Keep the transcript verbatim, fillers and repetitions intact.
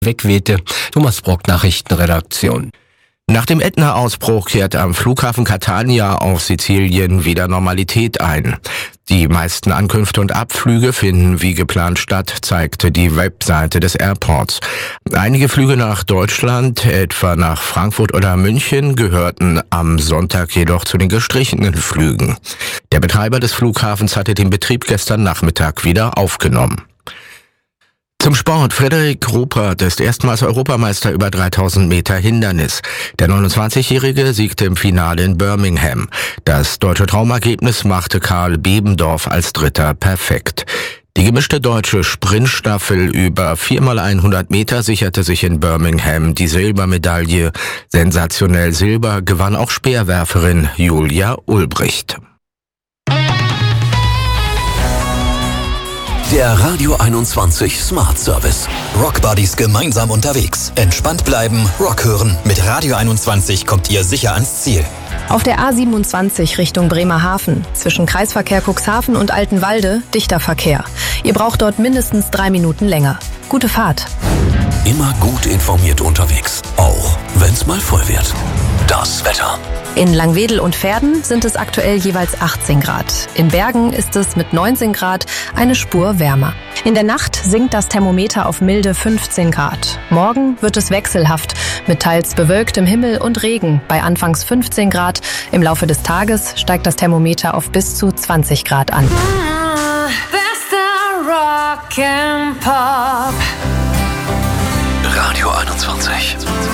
wegwehte. Thomas Brock, Nachrichtenredaktion. Nach dem Ätna-Ausbruch kehrt am Flughafen Catania auf Sizilien wieder Normalität ein. Die meisten Ankünfte und Abflüge finden wie geplant statt, zeigte die Webseite des Airports. Einige Flüge nach Deutschland, etwa nach Frankfurt oder München, gehörten am Sonntag jedoch zu den gestrichenen Flügen. Der Betreiber des Flughafens hatte den Betrieb gestern Nachmittag wieder aufgenommen. Zum Sport. Frederik Ruppert ist erstmals Europameister über dreitausend Meter Hindernis. Der neunundzwanzigjährige siegte im Finale in Birmingham. Das deutsche Traumergebnis machte Karl Bebendorf als Dritter perfekt. Die gemischte deutsche Sprintstaffel über vier mal hundert Meter sicherte sich in Birmingham die Silbermedaille. Sensationell Silber gewann auch Speerwerferin Julia Ulbricht. Der Radio einundzwanzig Smart Service. Rock Buddies gemeinsam unterwegs. Entspannt bleiben, Rock hören. Mit Radio einundzwanzig kommt ihr sicher ans Ziel. Auf der A siebenundzwanzig Richtung Bremerhaven. Zwischen Kreisverkehr Cuxhaven und Altenwalde dichter Verkehr. Ihr braucht dort mindestens drei Minuten länger. Gute Fahrt. Immer gut informiert unterwegs. Auch wenn's mal voll wird. Das Wetter. In Langwedel und Verden sind es aktuell jeweils achtzehn Grad. In Bergen ist es mit neunzehn Grad eine Spur wärmer. In der Nacht sinkt das Thermometer auf milde fünfzehn Grad. Morgen wird es wechselhaft mit teils bewölktem Himmel und Regen bei anfangs fünfzehn Grad. Im Laufe des Tages steigt das Thermometer auf bis zu zwanzig Grad an. Ah, bester Rock and Pop. Radio einundzwanzig.